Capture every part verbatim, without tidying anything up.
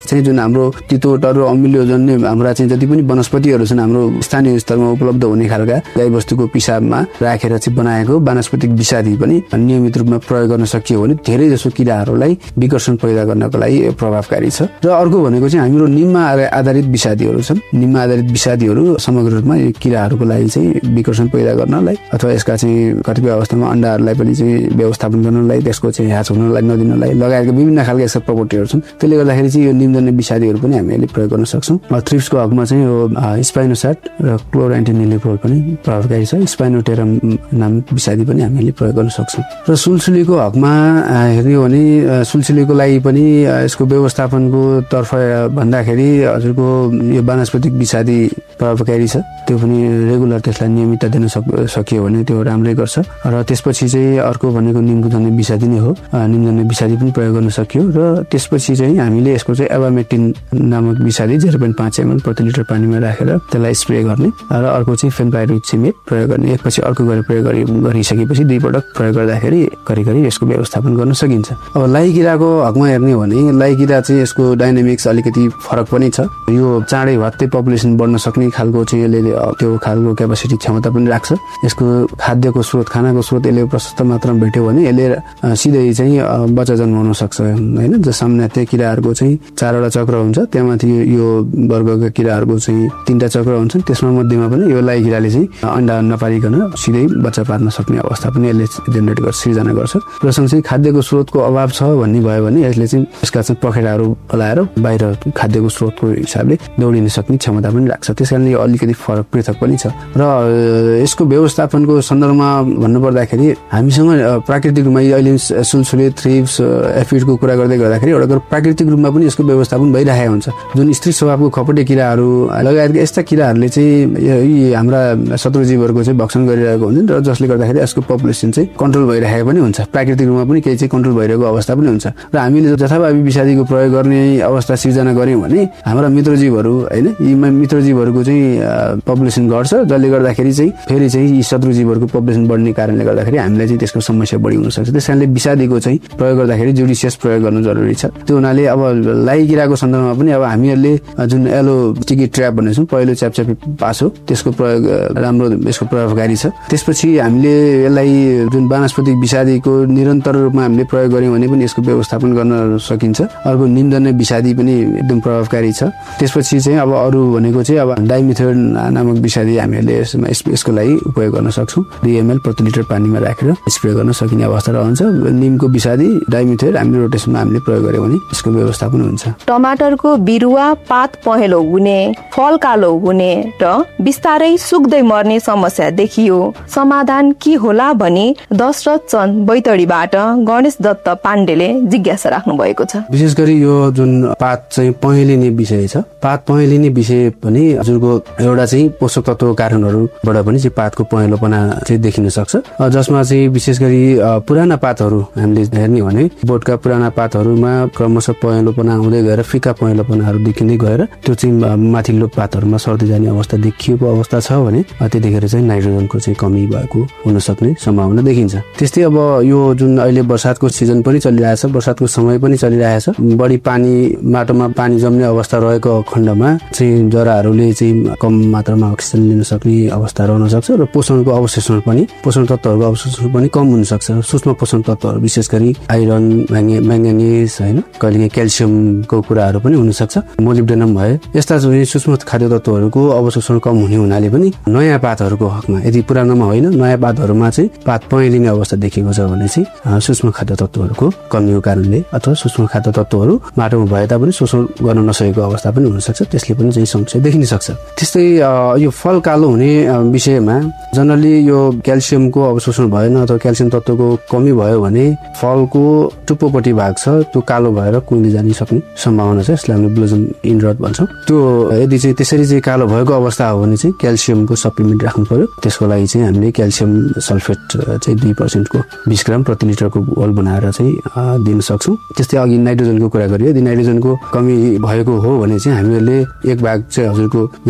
चाहिँ जुन हाम्रो तितो टर्रो अम्लियो जन्य हाम्रा चाहिँ जति पनि वनस्पतिहरू छन् हाम्रो स्थानीय स्तरमा उपलब्ध हुने खालका गाईबस्तुको पिसाबमा राखेर चाहिँ बनाएको वानस्पतिक विषादी पनि नियमित रूपमा प्रयोग गर्न सकियो भने धेरै जसो किराहरूलाई विकर्षण पैदा गर्नको लागि प्रभावकारी छ। र अर्को भनेको चाहिँ हाम्रो निममा आधारित विषादीहरू छन्। निममा आधारित विषादीहरू समग्र रूपमा यो किराहरूको लागि चाहिँ विकर्षण पैदा गर्नलाई अथवा यसका चाहिँ कतिपय अवस्थामा अण्डाहरूलाई पनि चाहिँ व्यवस्थापन गर्नलाई त्यसको चाहिँ ह्याच हुनलाई नदिनलाई लगायतका विभिन्न खालका यसका प्रोपर्टीहरू छन्। त्यसले गर्दाखेरि चाहिँ यो निमजन्य विषादीहरू पनि हामीले प्रयोग गर्न सक्छौँ। थ्रिप्सको हकमा चाहिँ यो स्पाइनोसाट र क्लोरान्टिनिलिप्रोल पनि प्रभावकारी छ। स्पाइनोटेरम नामक विषादी पनि हामीले प्रयोग गर्न सक्छौँ। र सुलसुलीको हकमा हेर्ने हो भने सुलसुलीको लागि पनि यसको व्यवस्थापनको तर्फ भन्दाखेरि हजुरको यो वानस्पतिक विषादी प्रभावकारी छ। त्यो पनि रेगुलर त्यसलाई नियमितता दिन सकियो भने त्यो राम्रै गर्छ। र त्यसपछि चाहिँ अर्को भनेको निमजन्य विषादी नै हो। निमजन्य विषादी पनि प्रयोग गर्न सकियो। र त्यसपछि चाहिँ हामीले यसको चाहिँ एबामेक्टिन नामक विषादी zero point five एमएल प्रति लिटर पानीमा राखेर त्यसलाई स्प्रे गर्ने र अर्को चाहिँ फेन्पाइरोक्सिमेट प्रयोग गर्ने। एकपछि अर्को गरेर प्रयोग गरिसकेपछि दुई पटक प्रयोग गर्दाखेरि घरिघरि यसको व्यवस्थापन गर्न सकिन्छ। अब लाई किराको हकमा हेर्ने हो भने लाई किरा चाहिँ यसको डाइनामिक्स अलिकति फरक पनि छ। यो चाँडै भत्तै पपुलेसन बढ्न सक्ने खालको चाहिँ यसले त्यो खालको क्यापासिटी क्षमता पनि राख्छ। यसको खाद्यको स्रोत खानाको स्रोत यसले प्रशस्त मात्रामा भेट्यो भने यसले सिधै चाहिँ बच्चा जन्माउन सक्छ होइन। जो सामान्यतः किराहरूको चाहिँ चारवटा चक्र हुन्छ, त्यहाँमाथि यो वर्गका किराहरूको चाहिँ तीनटा चक्र हुन्छन्। त्यसमा मध्येमा पनि यो लाई किराले चाहिँ अन्डा नपारिकन सिधै बच्चा पार्न सक्ने अवस्था पनि यसले जेनेरेट गर्छ, सृजना गर्छ। र सँगसँगै खाद्यको स्रोतको अभाव छ भन्ने भयो भने यसले चाहिँ यसका चाहिँ पखेटाहरू फलाएर बाहिर खाद्यको स्रोतको हिसाबले दौडिन सक्ने क्षमता पनि राख्छ। त्यसकारणले यो अलिकति फरक पृथक पनि छ। र यसको व्यवस्थापनको सन्दर्भमा भन्नुपर्दाखेरि हामीसँग प्राकृतिक रूपमा अहिले सुलसुले थ्रिप्स एफिडको कुरा गर्दै गर्दाखेरि एउटा प्राकृतिक रूपमा पनि यसको व्यवस्थापन भइरहेको हुन्छ। जुन स्त्री स्वभावको खपटे किराहरू लगायतका यस्ता किराहरूले चाहिँ यी हाम्रा शत्रुजीवहरूको चाहिँ भक्षण गरिरहेको हुन्छन् र जसले गर्दाखेरि यसको पपुलेसन चाहिँ कन्ट्रोल भइरहेको पनि हुन्छ। प्राकृतिक रूपमा पनि केही चाहिँ कन्ट्रोल भइरहेको अवस्था पनि हुन्छ। र हामीले जथाभावी विषादीको प्रयोग गर्ने अवस्था सिर्जना गर्यौँ भने हाम्रा मित्रजीवहरू होइन यी मित्रजीवहरूको चाहिँ पपुलेसन घट्छ, जसले गर्दाखेरि चाहिँ फेरि चाहिँ यी शत्रुजीवहरूको पपुलेसन बढ्ने कारणले गर्दाखेरि हामीलाई चाहिँ त्यसको समस्या बढी हुन सक्छ। त्यस कारणले विषादीको चाहिँ प्रयोग गर्दाखेरि जुडिसियस प्रयोग गर्नु जरुरी छ। त्यो हुनाले अब लाई किराको सन्दर्भमा पनि अब हामीहरूले जुन एलो टिकी ट्र्याप भनेको छौँ पहिलो च्यापच्यापी पास हो, त्यसको प्रयोग राम्रो यसको प्रभावकारी छ। त्यसपछि हामीले यसलाई जुन वानस्पतिक विषादीको निरन्तर रूपमा हामीले प्रयोग गर्यौँ भने पनि यसको व्यवस्थापन गर्न सकिन्छ। अर्को निमजन्य विषादी पनि एकदम प्रभावकारी छ। त्यसपछि चाहिँ अब अरू भनेको चाहिँ अब डाइमिथोएट नामक विषादी हामीहरूले यसको लागि उपयोग गर्न सक्छौँ। दुई एमएल प्रति लिटर पानीमा राखेर स्प्रे गर्न सकिने अवस्था रहन्छ। निमको विषादी डाइमिथोएट हामीले रोटेसनमा हामीले प्रयोग गर्यौँ भने यसको व्यवस्थापन हुन्छ। टमाटरको बिरुवा पात पहेँलो हुने, फल कालो हुने र बिस्तारै सुक्दै मर्ने समस्या देखियो। समाधान के होला भनी दशरथ चन्द बैतडीबाट गणेश दत्त पाण्डेले जिज्ञासा राख्नु भएको छ। विशेष गरी यो जुन पात चाहिँ पहेँलिने विषय छ, पात पहेँलिने विषय पनि हजुरको एउटा चाहिँ पोषक तत्व कारणहरूबाट पनि चाहिँ पातको पहेँलोपना चाहिँ देखिन सक्छ। जसमा चाहिँ विशेष गरी पुराना पातहरू हामीले हेर्ने भने बोटका पुराना पातहरूमा क्रमशः पहेँलोपना आउँदै गएर फिका पहेँलोपनाहरू देखिँदै गएर त्यो चाहिँ माथिल्लो पातहरूमा सर्दै जाने अवस्था देखिएको अवस्था छ भने त्यतिखेर चाहिँ नाइट्रोजनको चाहिँ कमी भएको हुन सक्ने सम्भावना देखिन्छ। त्यस्तै अब यो जुन अहिले बर्सातको सिजन पनि चलिरहेछ, बर्सातको समय पनि चलिरहेछ, बढी पानी माटोमा पानी जम्ने अवस्था रहेको खण्डमा चाहिँ जराहरूले चाहिँ कम मात्रामा अक्सिजन लिन सक्ने अवस्था रहन सक्छ र पोषणको अवशोषण पनि पोषण तत्त्वहरूको अवशोषण पनि कम हुन सक्छ। सूक्ष्म पोषण तत्त्वहरू विशेष गरी आइरन, म्याङ्गानिज होइन कहिले क्याल्सियमको कुराहरू पनि हुन सक्छ। मोलिब्डेनम भयो यस्ता चाहिँ सूक्ष्म खाद्य तत्त्वहरूको अवशोषण कम हुने हुनाले पनि नयाँ पातहरूको हकमा यदि पुरानोमा होइन नयाँ पातहरूमा चाहिँ पात पहेँलिने अवस्था देखेको छ भने चाहिँ सूक्ष्म खाद्य तत्त्वहरूको कमीको कारणले अथवा सूक्ष्म खाद्य तत्त्वहरू माटोमा भए तापनि शोषण गर्न नसकेको अवस्था पनि हुन सक्छ। त्यसले पनि चाहिँ समस्या देखिन सक्छ। त्यस्तै यो फल कालो हुने विषयमा जनरली यो क्याल्सियमको अवशोषण भएन अथवा क्याल्सियम तत्त्वको कमी भयो भने फलको टुप्पोपट्टि भाग छ त्यो कालो भएर कुहिँदै जान सक्ने सम्भावना छ। यसलाई हामीले ब्लोजम इन रड भन्छौँ। त्यो यदि चाहिँ त्यसरी चाहिँ कालो भएको अवस्था हो भने चाहिँ क्याल्सियमको सप्लिमेन्ट राख्नु पर्यो। त्यसको लागि चाहिँ हामीले क्याल्सियम सल्फेट चाहिँ दुई पर्सेन्टको बिस ग्राम प्रति लिटरको घोल बनाएर चाहिँ दिन सक्छौँ। त्यस्तै अघि नाइट्रोजनको कुरा गरियो, यदि नाइट्रोजनको कमी भएको हो भने चाहिँ हामीहरूले एक भाग चाहिँ हजुरको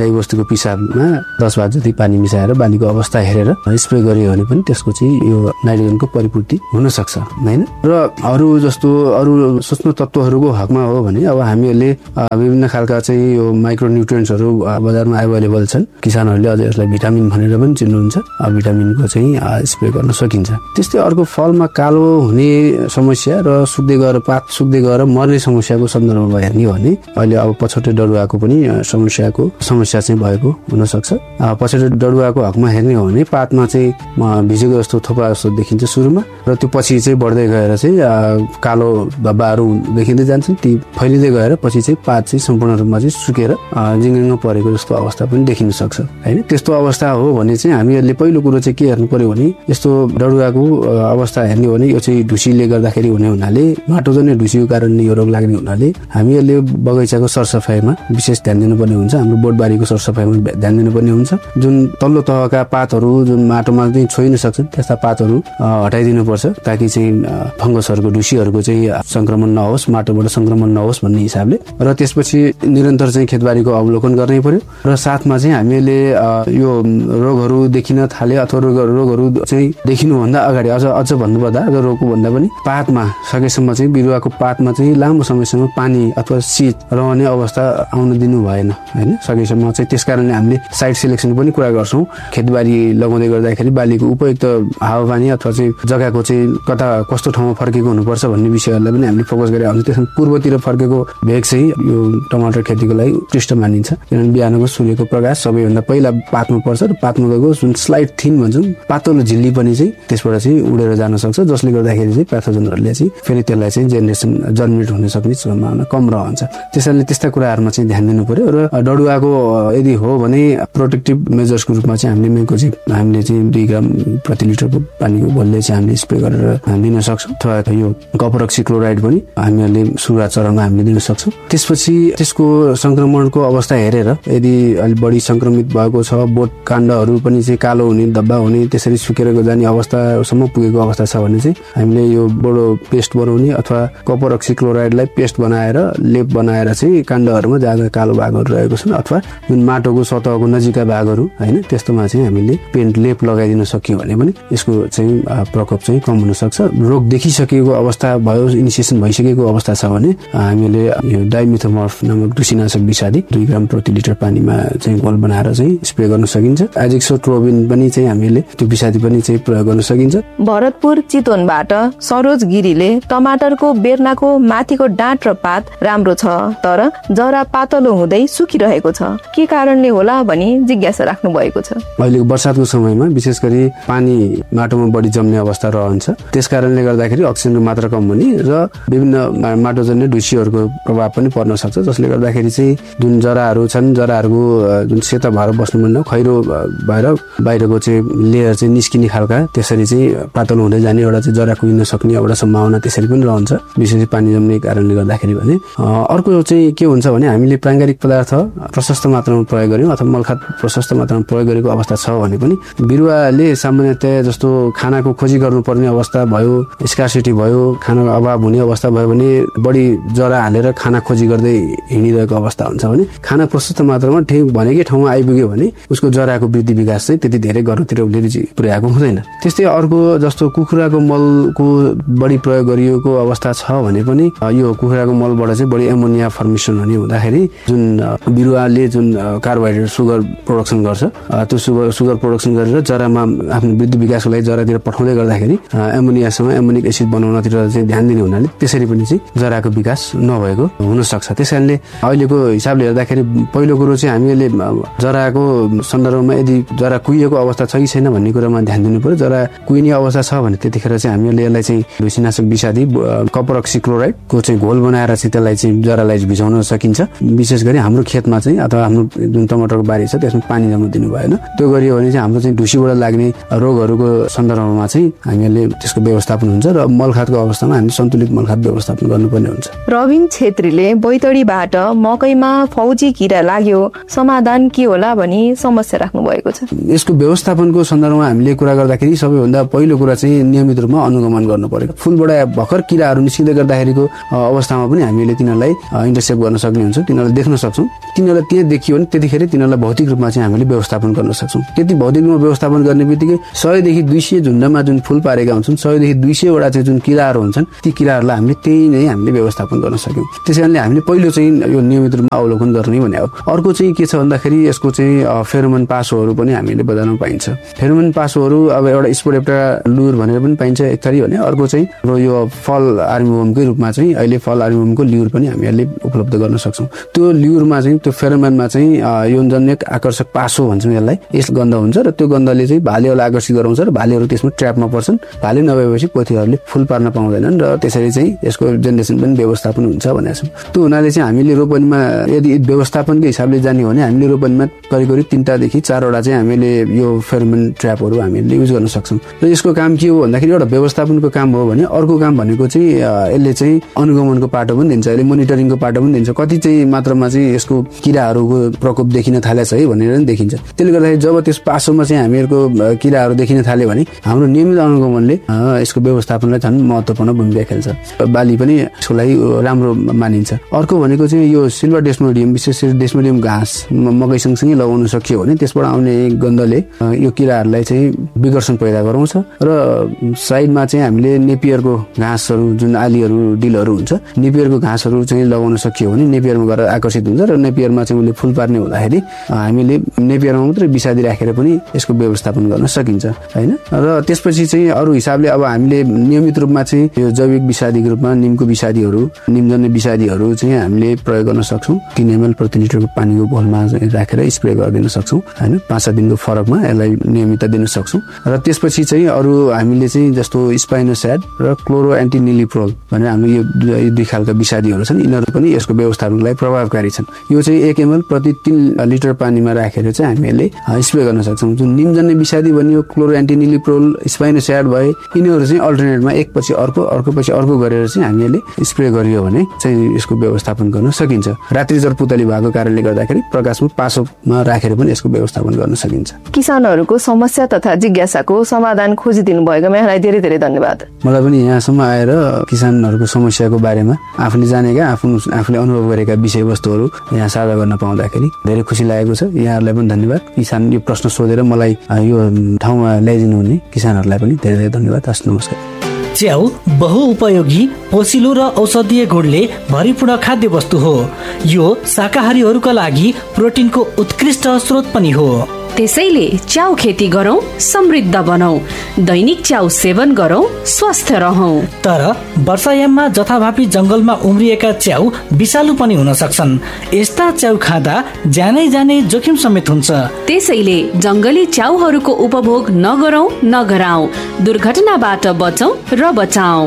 गाईबस्तुको पिसाबमा दस भाग जति पानी मिसाएर बालीको अवस्था हेरेर स्प्रे गरियो भने पनि त्यसको चाहिँ यो नाइट्रोजनको परिपूर्ति हुन सक्छ हैन। र अरू जस्तो अरू सूक्ष्म तत्त्वहरूको हकमा हो भने अब हामीहरूले विभिन्न खालका चाहिँ यो माइक्रोन्युट्रिएन्ट्सहरू बजारमा एभाइलेबल छन्। किसानहरूले अझ यसलाई भिटामिन भनेर पनि चिन्नुहुन्छ। भिटामिनको चाहिँ स्प्रे गर्न सकिन्छ। त्यस्तै अर्को फलमा कालो हुने समस्या र सुक्दै गएर पात सुक्दै गएर मर्ने समस्याको सन्दर्भमा हेर्ने हो भने अहिले अब पछौटे डडुवाको पनि समस्याको समस्या चाहिँ भएको हुन सक्छ। पछौटे डडुवाको हकमा हेर्ने हो भने पातमा चाहिँ भिजेको जस्तो थोपा जस्तो देखिन्छ सुरुमा, र त्यो पछि चाहिँ बढ्दै गएर चाहिँ कालो धब्बाहरू देखिँदै जान्छन्। ती फैलिँदै गएर पछि चाहिँ पात चाहिँ सम्पूर्ण रूपमा चाहिँ सुकेर जिङ्गिङ परेको जस्तो अवस्था पनि देखिन सक्छ हैन। त्यस्तो अवस्था हो भने चाहिँ हामीहरूले पहिलो कुरो चाहिँ के हेर्नु पर्यो भने यस्तो डडुवाको अवस्था हेर्ने हो भने यो चाहिँ ढुसीले गर्दाखेरि हुने हुनाले माटोजन्य ढुसीको कारणले यो रोग लाग्ने हुनाले हामीहरूले बगैँचाको सरसफाइमा विशेष ध्यान दिनुपर्ने हुन्छ। हाम्रो बोटबारीको सरसफाइमा ध्यान दिनुपर्ने हुन्छ। जुन तल्लो तहका पातहरू जुन माटोमा चाहिँ छोइन सक्छन् त्यस्ता पातहरू हटाइदिनु पर्छ ताकि चाहिँ फङ्गसहरूको ढुसीहरूको चाहिँ संक्रमण नहोस्, माटोबाट संक्रमण नहोस् भन्ने हिसाबले। र त्यसपछि निरन्तर चाहिँ खेतबारीको अवलोकन गर्नै पर्यो। र साथमा चाहिँ हामीले यो रोगहरू देखिन थाले अथवा रोग रोगहरू चाहिँ देखिनुभन्दा अगाडि अझ अझ भन्नुपर्दा अझ रोगको भन्दा पनि पातमा सकेसम्म चाहिँ बिरुवाको पातमा चाहिँ लामो समयसम्म पानी अथवा शीत रहने अवस्था आउन दिनु भएन हैन। सकेसम्म चाहिँ त्यसकारणले हामीले साइट सिलेक्सन पनि कुरा गर्छौँ। खेतबारी लगाउँदै गर्दाखेरि बालीको उपयुक्त हावापानी अथवा चाहिँ जग्गाको चाहिँ कता कस्तो ठाउँमा फर्केको हुनुपर्छ भन्ने विषयहरूलाई पनि हामीले फोकस गरेर आउँछ। त्यसमा पूर्वतिर फर्केको भेग चाहिँ यो टमाटर खेतीको लागि उत्कृष्ट मानिन्छ। किनभने बिहानको सूर्यको प्रकाश सबैभन्दा पहिला पातमा पर्छ र पातमा गएको जुन स्लाइड थिन भन्छौँ पातलो झिल्ली पनि चाहिँ त्यसबाट चाहिँ उडेर जान सक्छ, जसले गर्दाखेरि चाहिँ प्याथोजनहरूले चाहिँ फेरि त्यसलाई चाहिँ जेनेरेसन जर्मिनेट हुन सक्ने सम्भावना कम रहन्छ। त्यसैले त्यस्ता कुराहरूमा चाहिँ ध्यान दिनु पर्यो। र डडुवाको यदि हो भने प्रोटेक्टिभ मेजर्सको रूपमा चाहिँ हामीले मेकोजिब हामीले चाहिँ दुई ग्राम प्रति लिटरको पानीको घोलले चाहिँ हामीले स्प्रे गरेर दिन सक्छौँ। अथवा यो कपर अक्सीक्लोराइड पनि हामीहरूले सुरुवात चरणमा हामीले दिन सक्छौँ। त्यसपछि त्यसको संक्रमणको अवस्था हेरेर यदि अलिक बढी संक्रमित भएको छ, बोट काण्डहरू पनि चाहिँ कालो हुने, धब्बा हुने, त्यसरी सुकेर जाने अवस्थासम्म पुगेको अवस्था छ भने चाहिँ हामीले यो बडो पेस्ट बनाउने अथवा कपर अक्सीक्लोराइडलाई पेस्ट बनाएर लेप बनाएर चाहिँ काण्डहरूमा जहाँ कालो भागहरू रहेको छन् अथवा जुन माटोको सतहको नजिकका भागहरू हैन त्यस्तोमा चाहिँ हामीले पेन्ट लेप लगाइदिन सक्यौँ भने पनि यसको चाहिँ प्रकोप चाहिँ कम हुन सक्छ। रोग देखिसकेको अवस्था भयो, इनिसिएसन भइसकेको अवस्था छ भने हामीले यो डाइमिथोमर्फ नामक ढुसीनाशक विषादी दुई ग्राम प्रति लिटर पानीमा चाहिँ घोल बनाएर चाहिँ स्प्रे गर्न सकिन्छ। एजिक्सोट्रोबिन पनि चाहिँ हामीले त्यो विषादी पनि चाहिँ प्रयोग गर्न सकिन्छ। भरतपुर चितवनबाट सरोज गिरीले टमाटरको बेर्नाको माथिको डाँठ र पात राम्रो छ तर जरा पातलो हुँदै सुकिरहेको छ, के कारणले होला भनी जिज्ञासा राख्नु भएको छ। अहिलेको वर्षातको समयमा विशेष गरी पानी माटोमा बढी जम्ने अवस्था रहन्छ। त्यस कारणले गर्दाखेरि अक्सिजनको मात्रा कम हुने र विभिन्न माटोजन्य ढुसीहरूको प्रभाव पनि पर्न सक्छ, जसले गर्दाखेरि चाहिँ जुन जराहरू छन् जराहरूको जुन सेता भएर बस्नुभन्दा खैरो भएर बाहिरको चाहिँ लेयर चाहिँ निस्किने खालका त्यसरी चाहिँ पातलो हुँदै जाने एउटा चाहिँ जरा कुहिन सक्ने एउटा सम्भावना त्यसरी पनि रहन्छ विशेष पानी जम्ने कारणले गर्दाखेरि भने। अर्को चाहिँ के हुन्छ भने हामीले प्राङ्गारिक पदार्थ प्रशस्त मात्रामा प्रयोग गर्यौँ अथवा मलखात प्रशस्त मात्रामा प्रयोग गरेको अवस्था छ भने पनि बिरुवाले सामान्यतया जस्तो खानाको खोजी गर्नुपर्ने अवस्था भयो, स्कार्सिटी भयो, खानाको अभाव हुने अवस्था भयो भने बढी जरा हालेर खाना खोजी गर्दै हिँडिरहेको अवस्था हुन्छ भने खाना प्रशस्त मात्रामा ठिक भनेकै ठाउँमा आइपुग्यो भने उसको जराको वृद्धि विकास चाहिँ त्यति धेरै गर्नतिर उसले रुचि पुर्याएको हुँदैन। त्यस्तै अर्को जस्तो कुखुराको मलको बढी प्रयोग गरिएको अवस्था छ भने पनि यो कुखुराको मलबाट चाहिँ बढी एमोनिया फर्मेसन हुने हुँदाखेरि जुन बिरुवाले जुन कार्बोहाइड्रेट सुगर प्रोडक्सन गर्छ त्यो सुगर सुगर प्रोडक्सन गरेर जरामा आफ्नो वृद्धि विकासको लागि जरातिर पठाउँदै गर्दाखेरि एमोनियासँग एमोनिक एसिड बनाउनतिर चाहिँ ध्यान दिने हुनाले त्यसरी पनि चाहिँ जराको विकास नभएको हुन सक्छ। त्यसैले अहिलेको हिसाबले हेर्दाखेरि पहिलो कुरो चाहिँ हामीले जराको सन्दर्भमा यदि जरा कुहिएको अवस्था छ कि छैन भन्ने कुरामा ध्यान दिनु पर्यो। जरा कुहिने अवस्था छ भने त्यतिखेर चाहिँ हामीले यसलाई चाहिँ ढुसीनाशक विषादी कपर अक्सीक्लोराइडको चाहिँ घोल बनाएर चाहिँ त्यसलाई चाहिँ जरालाई भिजाउन सकिन्छ। विशेष गरी हाम्रो खेतमा चाहिँ अथवा हाम्रो जुन टमाटरको बारी छ त्यसमा पानी जम्न दिनु भएन। त्यो गरियो भने चाहिँ हाम्रो चाहिँ ढुसीबाट लाग्ने रोगहरूको सन्दर्भमा चाहिँ हामीले त्यसको व्यवस्थापन हुन्छ र मलखातको अवस्थामा हामीले सन्तुलित मलखात व्यवस्थापन गर्नुपर्ने हुन्छ। रविन छेत्रीले बैतडीबाट मकैमा फौजी किरा लाग्यो समाधान के होला भनी समस्या राख्नु भएको छ। यसको व्यवस्थापनको सन्दर्भमा हामीले कुरा गर्दाखेरि सबैभन्दा पहिलो कुरा चाहिँ नियमित रूपमा अनुगमन गर्नु पर्यो। फुलबाट भर्खर किराहरू निस्किँदै गर्दाखेरिको अवस्थामा पनि हामीले तिनीहरूलाई इन्टरसेप्ट गर्न सक्ने हुन्छ, तिनीहरूलाई देख्न सक्छौँ। तिनीहरूलाई त्यहाँ देखियो भने त्यतिखेर तिनीहरूलाई भौतिक रूपमा चाहिँ हामीले व्यवस्थापन गर्न सक्छौँ। त्यति भौतिक रूपमा व्यवस्थापन गर्ने बित्तिकै सयदेखि दुई सय झुन्डमा जुन फुल पारेका हुन्छन्, सयदेखि दुई सयवटा चाहिँ जुन किराहरू हुन्छन्, ती किराहरूलाई हामीले त्यही नै हामीले व्यवस्थापन गर्न सक्यौँ। त्यसै कारणले हामीले पहिलो चाहिँ यो नियमित रूपमा अवलोकन गर्ने भने हो। अर्को चाहिँ के छ भन्दाखेरि यसको चाहिँ फेरोमोन पासोहरू पनि हामीले बजारमा पाइन्छ। फेरोमोन पासोहरू अब एउटा स्पोरेप्टा लुर भनेर पनि पाइन्छ एक थरी भने, अर्को चाहिँ यो फल आर्मीवोमकै रूपमा चाहिँ अहिले फल आर्मीवोमको ल्युर पनि हामीले उपलब्ध गर्न सक्छौँ। त्यो ल्युरमा चाहिँ त्यो फेरोमोनमा चाहिँ यौनजन्य आकर्षक पासो भन्छौँ यसलाई, यस गन्ध हुन्छ र त्यो गन्धले चाहिँ भालेहरूलाई आकर्षित गराउँछ र भालेहरू त्यसमा ट्र्यापमा पर्छन्। भाले नभएपछि पोथीहरूले फुल पार्न पाउँदैनन् र त्यसरी चाहिँ यसको जेनेरेसन पनि व्यवस्थापन हुन्छ भनेको छौँ। त्यो हुनाले चाहिँ हामीले रोपनीमा यदि व्यवस्थापनको हिसाबले जाने हो भने हामीले रोपनीमा करिब करिब तिनवटादेखि चारवटा चाहिँ हामीले यो फेरोमोन ट्र्यापहरू हामीले युज गर्न सक्छौँ। र यसको काम के हो भन्दाखेरि एउटा व्यवस्थापनको काम हो भने अर्को काम भनेको चाहिँ यसले चाहिँ अनुगमनको पाटो पनि दिन्छ, यसले मोनिटरिङको पाटो पनि दिन्छ। कति चाहिँ मात्रामा चाहिँ यसको किराहरूको प्रकोप देखिन थालेछ है भनेर पनि देखिन्छ। त्यसले गर्दाखेरि जब त्यस पासोमा चाहिँ हामीहरूको किराहरू देखिन थाल्यो भने हाम्रो नियमित अनुगमनले यसको व्यवस्थापनलाई झन् महत्त्वपूर्ण भूमिका खेल्छ। बाली पनि यसको लागि राम्रो मानिन्छ। अर्को भनेको चाहिँ यो सिल्भर डेस्मोडियम, विशेष गरी डेस्मोडियम घाँस मकै सँगसँगै लगाउन सकियो भने त्यसबाट आउने गन्धले यो किराहरूलाई चाहिँ विकर्षण पैदा गराउँछ र साइडमा चाहिँ हामीले नेपियरको घाँसहरू जुन आलीहरू डिलहरू हुन्छ, नेपियरको घाँसहरू चाहिँ लगाउन सकियो भने नेपियरमा गएर आकर्षित हुन्छ र नेपियरमा चाहिँ उसले फुल पार्ने हुँदाखेरि हामीले नेपियरमा मात्रै विषादी राखेर पनि यसको व्यवस्थापन गर्न सकिन्छ होइन। र त्यसपछि चाहिँ अरू हिसाबले अब हामीले नियमित रूपमा चाहिँ यो जैविक विषादीको रूपमा निमको विषादीहरू, निमजन्य विषादीहरू चाहिँ हामीले प्रयोग गर्न सक्छौँ। तीन एमएल प्रति लिटरको पानीको घोलमा राखेर स्प्रे गरिदिन सक्छौँ होइन। पाँच सात दिनको फरकमा यसलाई नियमितता दिन सक्छौँ। र त्यसपछि चाहिँ अरू हामीले चाहिँ जस्तो स्पाइनोस्याड र क्लोरो एन्टिनिलिप्रोल भनेर हाम्रो यो दुई खालका विषादीहरू छन्, यिनीहरू पनि यसको व्यवस्थापनको लागि प्रभावकारी छन्। यो चाहिँ एक एमएल प्रति तीन लिटर पानीमा राखेर चाहिँ हामीले स्प्रे गर्न सक्छौँ। जुन निमजन्य विषादी भनियो, क्लोरो एन्टिनिलिप्रोल, स्पाइनोस्याड भए, यिनीहरू चाहिँ अल्टरनेटमा एकपछि अर्को अर्को पछि अर्को गरेर चाहिँ हामीले स्प्रे गरियो भने चाहिँ यसको व्यवस्थापन गर्न सकिन्छ। रात्रिजर पुतली भएको कारणले गर्दाखेरि प्रकाशमा पासोमा राखेर पनि यसको व्यवस्थापन गर्न सकिन्छ। किसानहरूको समस्या तथा जिज्ञासाको समाधान खोजिदिनु भएकोमा यहाँलाई धेरै धेरै धन्यवाद। मलाई पनि यहाँसम्म आएर किसानहरूको समस्याको बारेमा आफूले जानेका आफ्नो आफूले अनुभव गरेका विषयवस्तुहरू यहाँ साझा गर्न पाउँदाखेरि धेरै खुसी लागेको छ। यहाँहरूलाई पनि धन्यवाद। किसान यो प्रश्न सोधेर मलाई यो ठाउँमा ल्याइदिनु हुने किसानहरूलाई पनि धेरै धेरै धन्यवाद। हस्, नमस्कार। च्याउ बहुउपयोगी, पोसिलो र औषधीय गुणले भरिपूर्ण खाद्य वस्तु हो। यो शाकाहारीहरूका लागि प्रोटिनको उत्कृष्ट स्रोत पनि हो। त्यसैले च्याउ खेती गरौं, समृद्ध बनौं, दैनिक च्याउ सेवन गरौं, स्वस्थ रहौं। तर वर्षायाममा जथाभावी जंगलमा उम्रिएका च्याउ विषालु पनि हुन सक्छन्। यस्ता च्याउ खाँदा ज्यानै जाने जोखिम समेत हुन्छ। त्यसैले जंगली च्याउहरूको उपभोग नगरौं, नगराउँ। दुर्घटनाबाट बचौं र बचाऊ।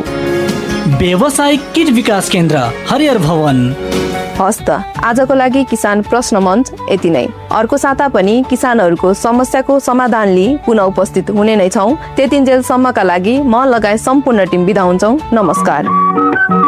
व्यावसायिक कीट विकास केन्द्र, हरिहर भवन। हस् त, आजको लागि किसान प्रश्न मञ्च यति नै। अर्को साता पनि किसानहरूको समस्याको समाधान लिई पुनः उपस्थित हुने नै छौँ। त्यतिन्जेलसम्मका लागि म लगायत सम्पूर्ण टिम बिदा हुन्छौँ। नमस्कार।